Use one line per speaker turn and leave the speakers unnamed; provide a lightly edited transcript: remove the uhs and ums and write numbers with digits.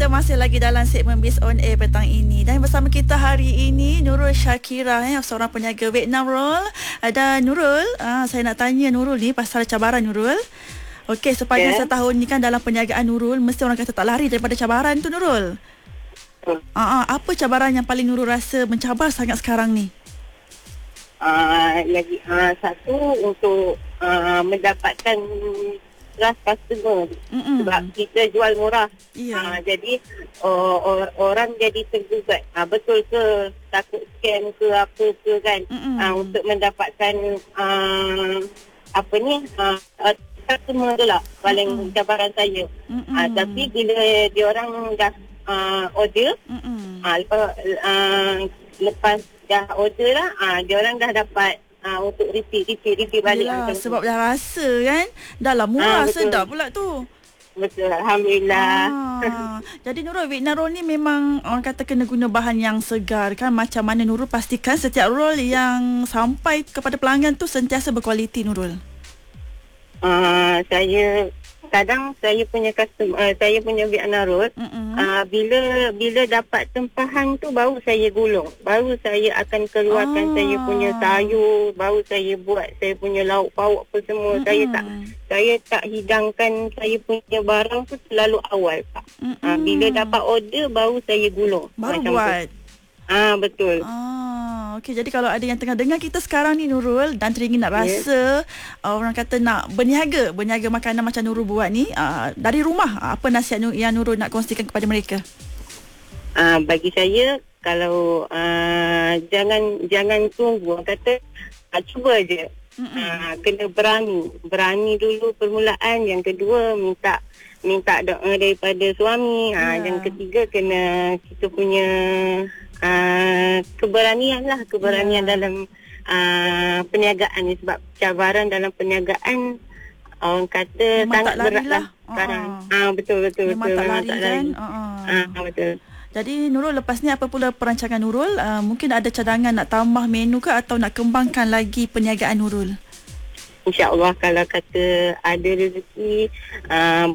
kita masih lagi dalam segmen Biz on Air petang ini. Dan bersama kita hari ini Nurul Shakira, seorang peniaga Vietnam Roll. Ada Nurul, saya nak tanya Nurul ni pasal cabaran Nurul. Okey, sepanjang setahun ni kan dalam perniagaan Nurul, mesti orang kata tak lari daripada cabaran tu Nurul. Apa cabaran yang paling Nurul rasa mencabar sangat sekarang ni?
Satu untuk mendapatkan trust customer. Sebab kita jual murah. Jadi orang jadi tergugat. Betul ke takut scam ke apa ke kan. Untuk mendapatkan customer tu lah paling cabaran saya. Tapi bila diorang dah order, lepas dah order lah, diorang dah dapat untuk repeat balik.
Yalah, sebab dah rasa kan, dah lah murah, sedap pula tu.
Betul, Alhamdulillah.
Jadi Nurul, Vietnam Roll ni memang orang kata kena guna bahan yang segar kan. Macam mana Nurul pastikan setiap roll yang sampai kepada pelanggan tu sentiasa berkualiti Nurul? Saya punya customer, saya punya Vietnam Roll, bila dapat tempahan tu baru saya gulung, baru saya akan keluarkan saya punya sayur, baru saya buat saya punya lauk pauk apa semua. Saya tak hidangkan saya punya barang tu terlalu awal, Pak. Bila dapat order baru saya gulung. Baru buat.
Betul.
Okey, jadi kalau ada yang tengah dengar kita sekarang ni Nurul dan teringin nak rasa orang kata nak berniaga makanan macam Nurul buat ni dari rumah, apa nasihat yang Nurul nak kongsikan kepada mereka?
Bagi saya, kalau jangan tunggu, orang kata cuba je. Kena berani dulu permulaan. Yang kedua minta doa daripada suami. Yang ketiga kena kita punya keberanian dalam perniagaan ni. Sebab cabaran dalam perniagaan orang kata memang sangat berat lah sekarang. Betul.
Memang tak lari kan.
Betul.
Jadi Nurul, lepas ni apa pula perancangan Nurul? Mungkin ada cadangan nak tambah menu ke atau nak kembangkan lagi perniagaan Nurul?
InsyaAllah kalau kata ada rezeki,